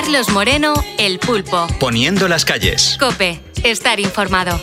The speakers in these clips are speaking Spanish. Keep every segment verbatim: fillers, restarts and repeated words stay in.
Carlos Moreno, El Pulpo. Poniendo las calles. COPE. Estar informado.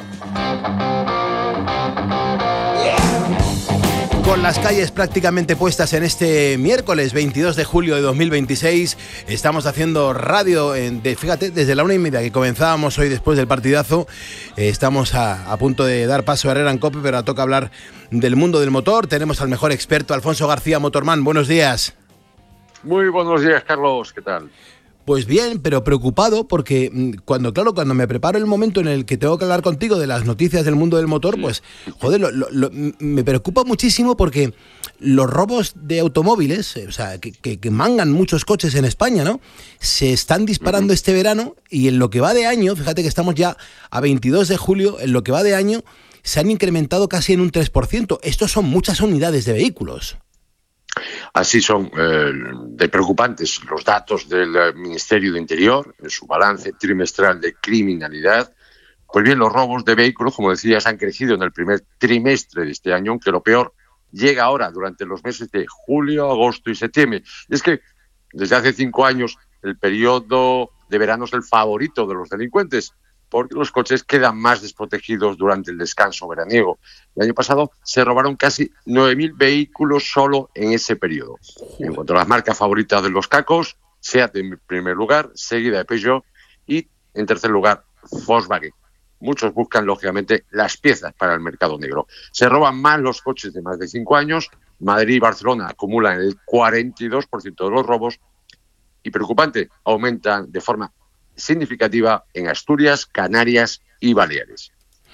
Con las calles prácticamente puestas en este miércoles veintidós de julio de dos mil veintiséis, estamos haciendo radio, en, de, fíjate, desde la una y media que comenzábamos hoy después del partidazo. Eh, estamos a, a punto de dar paso a Herrera en COPE, pero toca hablar del mundo del motor. Tenemos al mejor experto, Alfonso García, Motorman. Buenos días. Muy buenos días, Carlos. ¿Qué tal? Pues bien, pero preocupado porque cuando, claro, cuando me preparo el momento en el que tengo que hablar contigo de las noticias del mundo del motor, pues, joder, lo, lo, lo, me preocupa muchísimo porque los robos de automóviles, o sea, que, que, que mangan muchos coches en España, ¿no? Se están disparando uh-huh. este verano y en lo que va de año, fíjate que estamos ya a veintidós de julio, en lo que va de año se han incrementado casi en un tres por ciento. Estos son muchas unidades de vehículos. Así son eh, de preocupantes los datos del eh, Ministerio de Interior en su balance trimestral de criminalidad. Pues bien, los robos de vehículos, como decías, han crecido en el primer trimestre de este año, aunque lo peor llega ahora durante los meses de julio, agosto y septiembre. Y es que desde hace cinco años el periodo de verano es el favorito de los delincuentes, porque los coches quedan más desprotegidos durante el descanso veraniego. El año pasado se robaron casi nueve mil vehículos solo en ese periodo. En cuanto a las marcas favoritas de los cacos, SEAT en primer lugar, seguida de Peugeot y, en tercer lugar, Volkswagen. Muchos buscan, lógicamente, las piezas para el mercado negro. Se roban más los coches de más de cinco años. Madrid y Barcelona acumulan el cuarenta y dos por ciento de los robos. Y preocupante, aumentan de forma significativa en Asturias, Canarias y Baleares.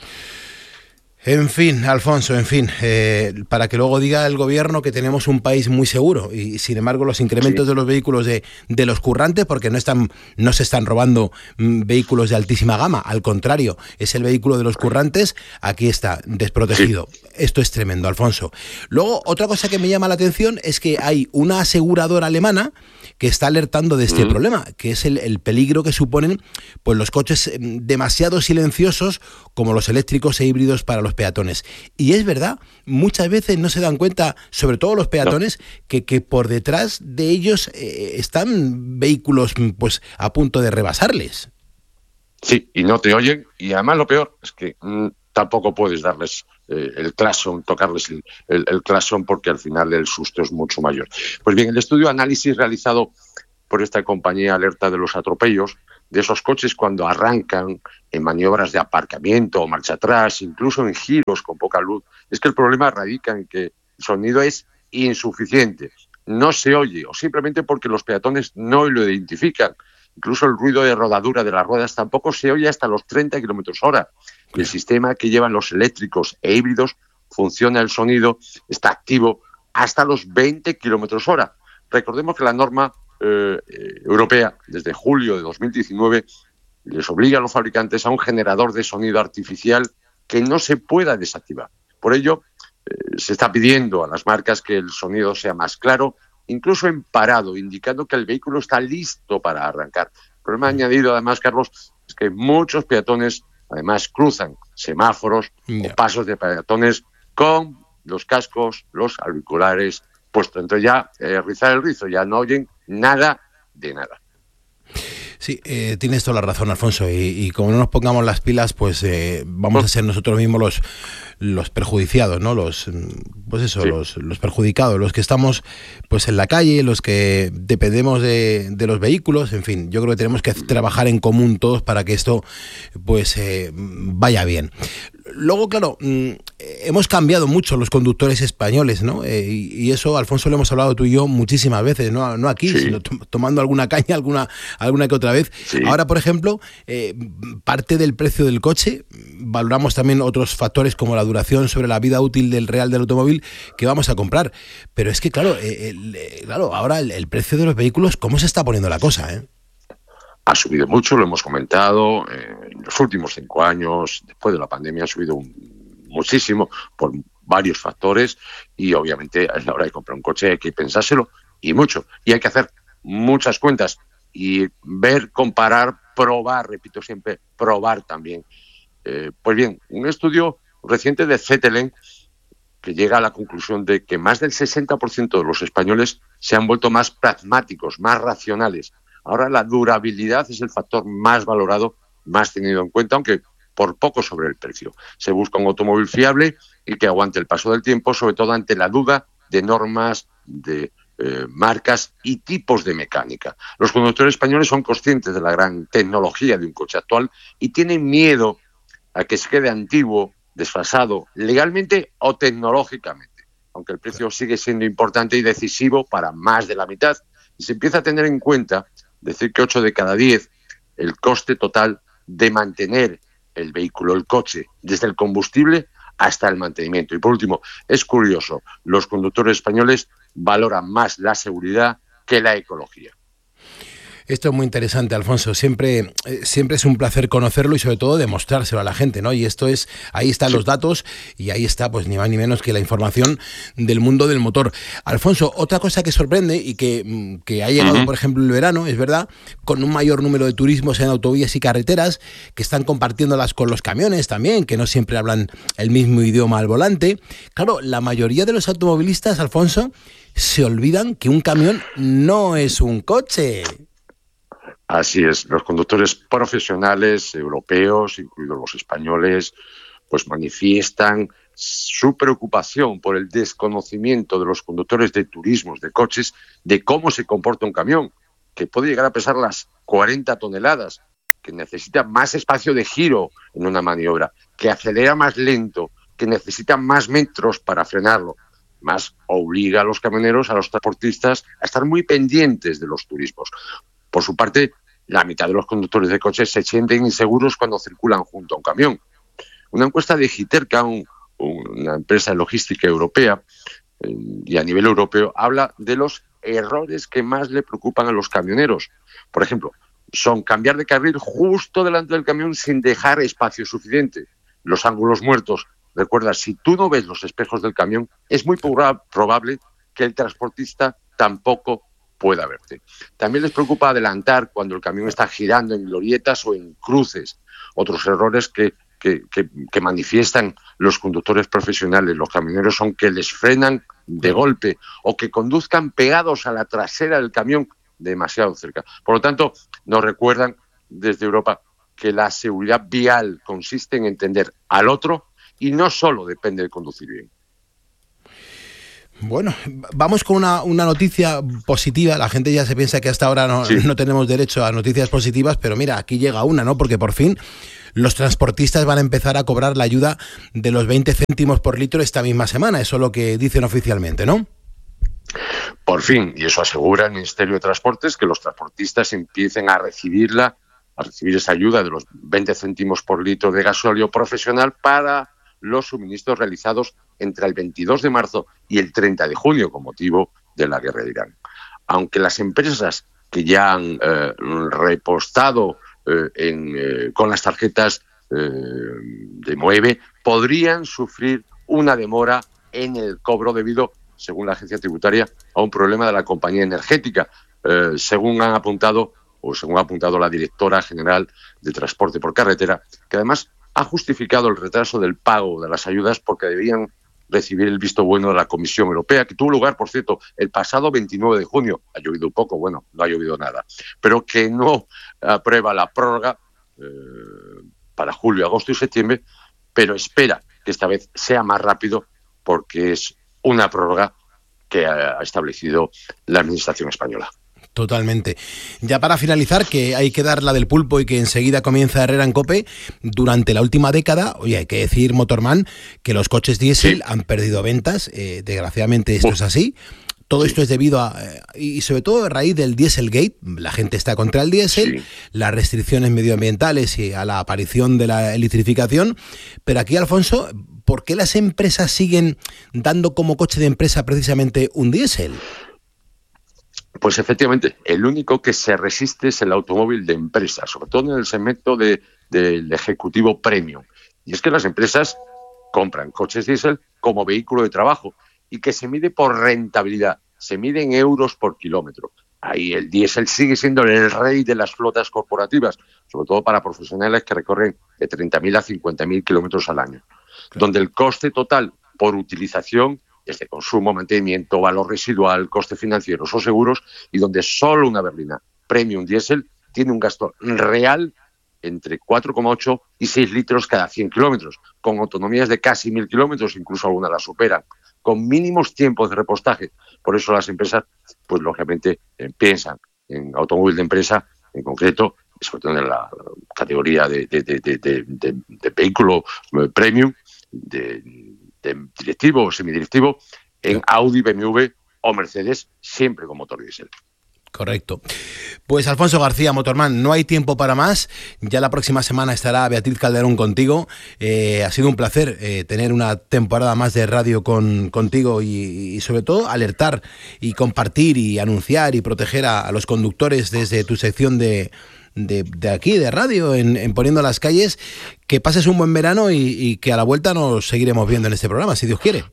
En fin, Alfonso, en fin, eh, para que luego diga el gobierno que tenemos un país muy seguro y, sin embargo, los incrementos sí. de los vehículos de, de los currantes, porque no están, no se están robando mm, vehículos de altísima gama, al contrario, es el vehículo de los currantes, aquí está, desprotegido. Sí. Esto es tremendo, Alfonso. Luego, otra cosa que me llama la atención es que hay una aseguradora alemana que está alertando de este mm. problema, que es el, el peligro que suponen pues los coches demasiado silenciosos como los eléctricos e híbridos para los peatones. Y es verdad, muchas veces no se dan cuenta, sobre todo los peatones, no. que, que por detrás de ellos eh, están vehículos pues a punto de rebasarles. Sí, y no te oyen, y además lo peor es que mmm, tampoco puedes darles eh, el claxon, tocarles el, el, el claxon, porque al final el susto es mucho mayor. Pues bien, el estudio análisis realizado por esta compañía alerta de los atropellos de esos coches cuando arrancan en maniobras de aparcamiento o marcha atrás, incluso en giros con poca luz. Es que el problema radica en que el sonido es insuficiente, no se oye, o simplemente porque los peatones no lo identifican. Incluso el ruido de rodadura de las ruedas tampoco se oye hasta los treinta kilómetros hora. El sistema que llevan los eléctricos e híbridos funciona, el sonido está activo hasta los veinte kilómetros hora. Recordemos que la norma Eh, eh, europea, desde julio de dos mil diecinueve, les obliga a los fabricantes a un generador de sonido artificial que no se pueda desactivar. Por ello, eh, se está pidiendo a las marcas que el sonido sea más claro, incluso en parado, indicando que el vehículo está listo para arrancar. El problema añadido, además, Carlos, es que muchos peatones, además, cruzan semáforos yeah. o pasos de peatones con los cascos, los auriculares puestos. Entonces ya, eh, rizar el rizo, ya no oyen nada de nada. Sí, eh, tienes toda la razón, Alfonso, y, y como no nos pongamos las pilas, pues eh, vamos a ser nosotros mismos los los perjudiciados, ¿no? Los pues eso, sí. los, los perjudicados, los que estamos pues en la calle, los que dependemos de, de los vehículos, en fin, yo creo que tenemos que trabajar en común todos para que esto pues eh, vaya bien. Luego, claro, hemos cambiado mucho los conductores españoles, ¿no? Eh, y, y eso, Alfonso, lo hemos hablado tú y yo muchísimas veces, no, no aquí, sí. sino to- tomando alguna caña, alguna, alguna que otra vez. Sí. Ahora, por ejemplo, eh, parte del precio del coche, valoramos también otros factores como la duración sobre la vida útil del real del automóvil que vamos a comprar. Pero es que, claro, eh, el, eh, claro ahora el, el precio de los vehículos, ¿cómo se está poniendo la cosa, eh? Ha subido mucho, lo hemos comentado, eh, en los últimos cinco años, después de la pandemia, ha subido un, muchísimo por varios factores y obviamente a la hora de comprar un coche hay que pensárselo y mucho. Y hay que hacer muchas cuentas y ver, comparar, probar, repito siempre, probar también. Eh, pues bien, un estudio reciente de Zetelen que llega a la conclusión de que más del sesenta por ciento de los españoles se han vuelto más pragmáticos, más racionales, Ahora la durabilidad es el factor más valorado, más tenido en cuenta, aunque por poco sobre el precio. Se busca un automóvil fiable y que aguante el paso del tiempo, sobre todo ante la duda de normas, de eh, marcas y tipos de mecánica. Los conductores españoles son conscientes de la gran tecnología de un coche actual y tienen miedo a que se quede antiguo, desfasado, legalmente o tecnológicamente, aunque el precio sigue siendo importante y decisivo para más de la mitad. Y se empieza a tener en cuenta, decir que ocho de cada diez, el coste total de mantener el vehículo, el coche, desde el combustible hasta el mantenimiento. Y por último, es curioso, los conductores españoles valoran más la seguridad que la ecología. Esto es muy interesante, Alfonso. Siempre, siempre es un placer conocerlo y sobre todo demostrárselo a la gente, ¿no? Y esto es, ahí están sí. los datos y ahí está, pues ni más ni menos que la información del mundo del motor. Alfonso, otra cosa que sorprende y que, que ha llegado, uh-huh. por ejemplo, el verano, es verdad, con un mayor número de turismos en autovías y carreteras que están compartiéndolas con los camiones también, que no siempre hablan el mismo idioma al volante. Claro, la mayoría de los automovilistas, Alfonso, se olvidan que un camión no es un coche. Así es, los conductores profesionales europeos, incluidos los españoles, pues manifiestan su preocupación por el desconocimiento de los conductores de turismos, de coches, de cómo se comporta un camión, que puede llegar a pesar las cuarenta toneladas, que necesita más espacio de giro en una maniobra, que acelera más lento, que necesita más metros para frenarlo. Más obliga a los camioneros, a los transportistas, a estar muy pendientes de los turismos. Por su parte, la mitad de los conductores de coches se sienten inseguros cuando circulan junto a un camión. Una encuesta de Giterca, un, una empresa de logística europea, eh, y a nivel europeo, habla de los errores que más le preocupan a los camioneros. Por ejemplo, son cambiar de carril justo delante del camión sin dejar espacio suficiente. Los ángulos muertos. Recuerda, si tú no ves los espejos del camión, es muy probable que el transportista tampoco pueda verte. También les preocupa adelantar cuando el camión está girando en glorietas o en cruces. Otros errores que, que, que, que manifiestan los conductores profesionales, los camioneros, son que les frenan de golpe o que conduzcan pegados a la trasera del camión demasiado cerca. Por lo tanto, nos recuerdan desde Europa que la seguridad vial consiste en entender al otro y no solo depende de conducir bien. Bueno, vamos con una, una noticia positiva. La gente ya se piensa que hasta ahora no, sí. no tenemos derecho a noticias positivas, pero mira, aquí llega una, ¿no? Porque por fin los transportistas van a empezar a cobrar la ayuda de los veinte céntimos por litro esta misma semana. Eso es lo que dicen oficialmente, ¿no? Por fin, y eso asegura el Ministerio de Transportes, que los transportistas empiecen a recibirla, a recibir esa ayuda de los veinte céntimos por litro de gasóleo profesional para los suministros realizados entre el veintidós de marzo y el treinta de junio con motivo de la guerra de Irán. Aunque las empresas que ya han eh, repostado eh, en, eh, con las tarjetas eh, de Moeve podrían sufrir una demora en el cobro debido, según la agencia tributaria, a un problema de la compañía energética, eh, según han apuntado o según ha apuntado la directora general de Transporte por Carretera, que además ha justificado el retraso del pago de las ayudas porque debían recibir el visto bueno de la Comisión Europea, que tuvo lugar, por cierto, el pasado veintinueve de junio. Ha llovido un poco, bueno, no ha llovido nada, pero que no aprueba la prórroga eh, para julio, agosto y septiembre, pero espera que esta vez sea más rápido porque es una prórroga que ha establecido la Administración española. Totalmente. Ya para finalizar, que hay que dar la del pulpo y que enseguida comienza Herrera en COPE, durante la última década, oye, hay que decir, Motorman, que los coches diésel sí. han perdido ventas, eh, desgraciadamente esto oh. es así. Todo sí. esto es debido a, y sobre todo a raíz del Dieselgate, la gente está contra el diésel, sí. las restricciones medioambientales y a la aparición de la electrificación, pero aquí, Alfonso, ¿por qué las empresas siguen dando como coche de empresa precisamente un diésel? Pues efectivamente, el único que se resiste es el automóvil de empresa, sobre todo en el segmento de, del ejecutivo premium. Y es que las empresas compran coches diésel como vehículo de trabajo y que se mide por rentabilidad, se mide en euros por kilómetro. Ahí el diésel sigue siendo el rey de las flotas corporativas, sobre todo para profesionales que recorren de treinta mil a cincuenta mil kilómetros al año, claro. donde el coste total por utilización es de consumo, mantenimiento, valor residual, coste financieros o seguros, y donde solo una berlina Premium Diesel tiene un gasto real entre cuatro coma ocho y seis litros cada cien kilómetros, con autonomías de casi mil kilómetros, incluso algunas las superan, con mínimos tiempos de repostaje. Por eso las empresas, pues lógicamente, eh, piensan en automóvil de empresa, en concreto, sobre todo en la categoría de, de, de, de, de, de, de vehículo premium, de, de directivo o semidirectivo, en Audi, B M W o Mercedes, siempre con motor diésel. Correcto. Pues Alfonso García, Motorman, no hay tiempo para más. Ya la próxima semana estará Beatriz Calderón contigo. Eh, ha sido un placer eh, tener una temporada más de radio con, contigo y, y sobre todo alertar y compartir y anunciar y proteger a, a los conductores desde tu sección de, de, de aquí, de radio, en, en Poniendo las Calles. Que pases un buen verano y, y que a la vuelta nos seguiremos viendo en este programa, si Dios quiere.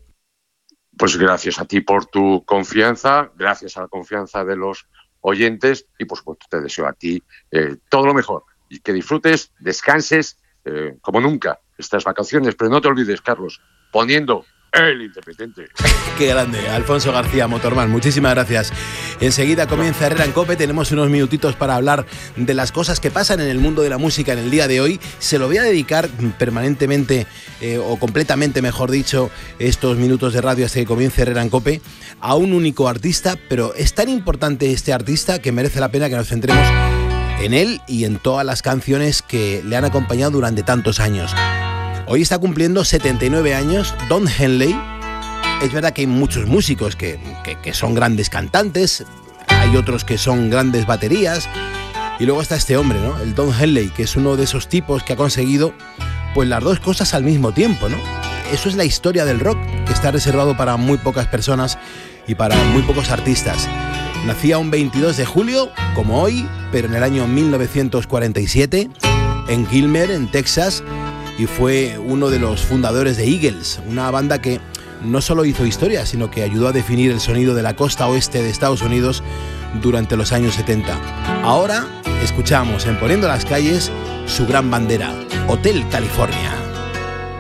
Pues gracias a ti por tu confianza, gracias a la confianza de los oyentes y por supuesto te deseo a ti eh, todo lo mejor y que disfrutes, descanses eh, como nunca estas vacaciones, pero no te olvides, Carlos, poniendo el Independiente. Qué grande, Alfonso García, Motorman, muchísimas gracias. Enseguida comienza Herrera en COPE, tenemos unos minutitos para hablar de las cosas que pasan en el mundo de la música en el día de hoy. Se lo voy a dedicar permanentemente, eh, o completamente mejor dicho, estos minutos de radio hasta que comience Herrera en COPE, a un único artista, pero es tan importante este artista que merece la pena que nos centremos en él y en todas las canciones que le han acompañado durante tantos años. Hoy está cumpliendo setenta y nueve años Don Henley. Es verdad que hay muchos músicos que, que, que son grandes cantantes, hay otros que son grandes baterías, y luego está este hombre, ¿no? El Don Henley, que es uno de esos tipos que ha conseguido pues las dos cosas al mismo tiempo, ¿no? Eso es la historia del rock, que está reservado para muy pocas personas y para muy pocos artistas. Nacía un veintidós de julio, como hoy, pero en el año mil novecientos cuarenta y siete, en Gilmer, en Texas, y fue uno de los fundadores de Eagles, una banda que no solo hizo historia, sino que ayudó a definir el sonido de la costa oeste de Estados Unidos durante los años setenta. Ahora escuchamos en Poniendo las Calles su gran bandera, Hotel California.